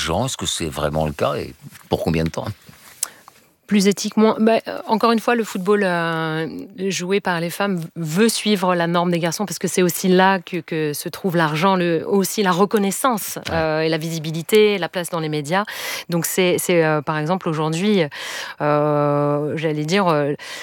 l'argent. Est-ce que c'est vraiment le cas et pour combien de temps ? Plus éthique, moins. Encore une fois, le football joué par les femmes veut suivre la norme des garçons parce que c'est aussi là que se trouve l'argent, aussi la reconnaissance et la visibilité, la place dans les médias. Donc c'est par exemple aujourd'hui, j'allais dire.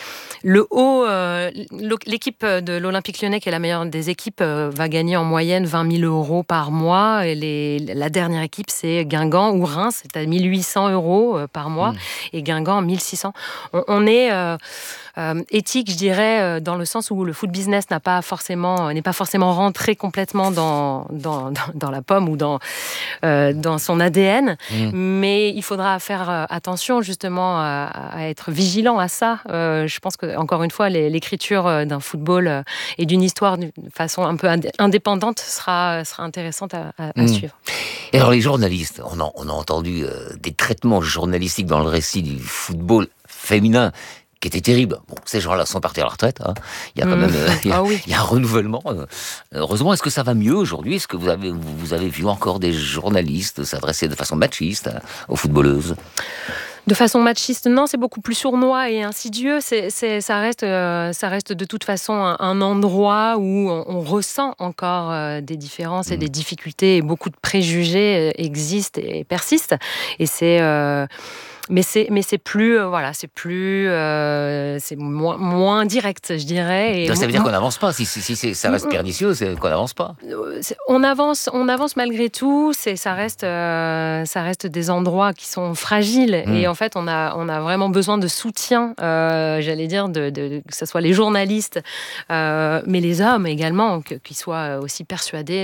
L'équipe de l'Olympique Lyonnais, qui est la meilleure des équipes, va gagner en moyenne 20 000 euros par mois. Et la dernière équipe, c'est Guingamp ou Reims, c'est à 1 800 euros par mois. Et Guingamp, 1 600. On est éthique, je dirais, dans le sens où le foot business n'est pas forcément rentré complètement dans la pomme ou dans son ADN. Mais il faudra faire attention justement à être vigilant à ça. Je pense que encore une fois, l'écriture d'un football et d'une histoire d'une façon un peu indépendante sera intéressante à suivre. Et alors les journalistes, on a entendu des traitements journalistiques dans le récit du football féminin qui était terrible. Bon, ces gens-là sont partis à la retraite. Hein. Il y a quand même il y a un renouvellement. Heureusement, est-ce que ça va mieux aujourd'hui ? Est-ce que vous avez vu encore des journalistes s'adresser de façon machiste aux footballeuses ? De façon machiste, non, c'est beaucoup plus sournois et insidieux. Ça reste de toute façon un endroit où on ressent encore des différences et des difficultés, et beaucoup de préjugés existent et persistent. Et mais c'est plus c'est moins direct, je dirais. Et ça veut dire qu'on n'avance pas. Si ça reste pernicieux, c'est qu'on n'avance pas. On avance malgré tout. Ça reste des endroits qui sont fragiles. Et en fait, on a vraiment besoin de soutien. J'allais dire que ce soit les journalistes, mais les hommes également, qui soient aussi persuadés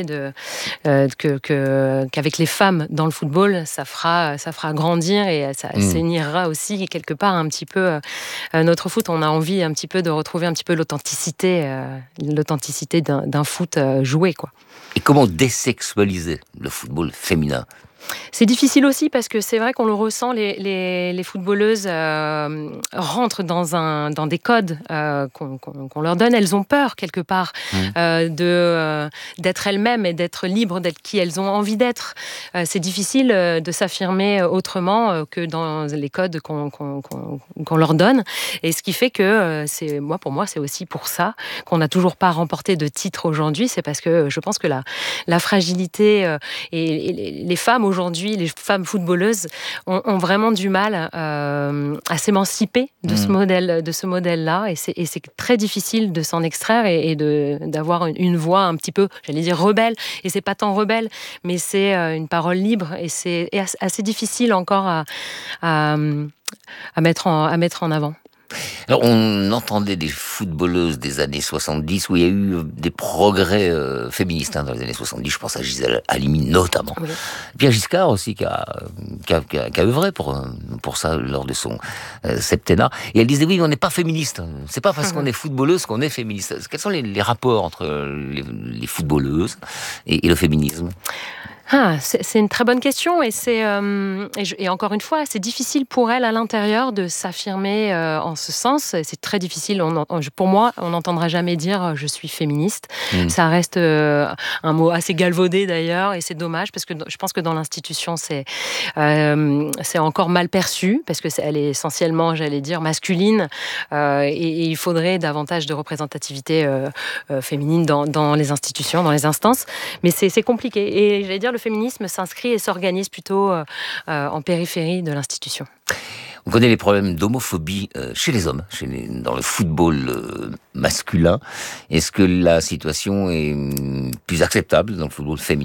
qu'avec les femmes dans le football, ça fera grandir et ça assainira aussi quelque part un petit peu notre foot. On a envie un petit peu de retrouver un petit peu l'authenticité d'un foot joué, quoi. Et comment désexualiser le football féminin ? C'est difficile aussi parce que c'est vrai qu'on le ressent, les footballeuses rentrent dans des codes qu'on leur donne. Elles ont peur quelque part d'être elles-mêmes et d'être libres, d'être qui elles ont envie d'être. C'est difficile de s'affirmer autrement que dans les codes qu'on leur donne. Et ce qui fait que pour moi, c'est aussi pour ça qu'on n'a toujours pas remporté de titre aujourd'hui. C'est parce que je pense que la fragilité et les femmes aujourd'hui, les femmes footballeuses ont vraiment du mal à s'émanciper de ce modèle-là, et c'est très difficile de s'en extraire et d'avoir une voix un petit peu, j'allais dire rebelle, et c'est pas tant rebelle, mais c'est une parole libre, et c'est assez difficile encore à mettre en avant. Alors, on entendait des footballeuses des années 70 où il y a eu des progrès féministes dans les années 70. Je pense à Gisèle Halimi notamment. Oui. Pierre Giscard aussi qui a œuvré pour ça lors de son septennat. Et elle disait oui, on n'est pas féministe. C'est pas parce qu'on est footballeuse qu'on est féministe. Quels sont les rapports entre les footballeuses et le féminisme ? C'est une très bonne question, et encore une fois, c'est difficile pour elle à l'intérieur de s'affirmer en ce sens. C'est très difficile. Pour moi, on n'entendra jamais dire je suis féministe. Ça reste un mot assez galvaudé d'ailleurs, et c'est dommage parce que je pense que dans l'institution c'est encore mal perçu parce que elle est essentiellement, j'allais dire, masculine, et il faudrait davantage de représentativité féminine dans les institutions, dans les instances. Mais c'est compliqué. Et j'allais dire, le féminisme s'inscrit et s'organise plutôt en périphérie de l'institution. On connaît les problèmes d'homophobie chez les hommes, dans le football masculin. Est-ce que la situation est plus acceptable dans le football féminin ?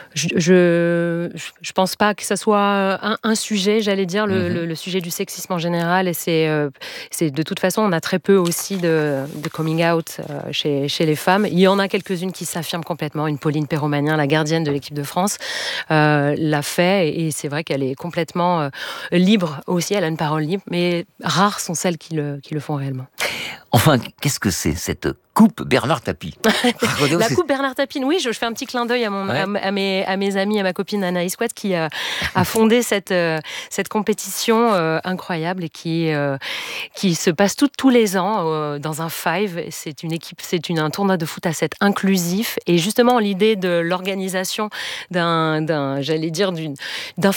Je pense pas que ça soit un sujet, j'allais dire, le sujet du sexisme en général, et c'est de toute façon, on a très peu aussi de coming out chez les femmes. Il y en a quelques-unes qui s'affirment complètement. Une Pauline Perromanien, la gardienne de l'équipe de France, l'a fait, et c'est vrai qu'elle est complètement libre aussi, elle a une parole libre, mais rares sont celles qui le font réellement. Enfin, qu'est-ce que c'est cette coupe Bernard Tapie? La coupe Bernard Tapie, oui, je fais un petit clin d'œil à mes amis, à ma copine Anaïs Couette qui a fondé cette compétition incroyable et qui se passe tous les ans dans un five. C'est une équipe, un tournoi de foot à 7 inclusif, et justement l'idée de l'organisation d'un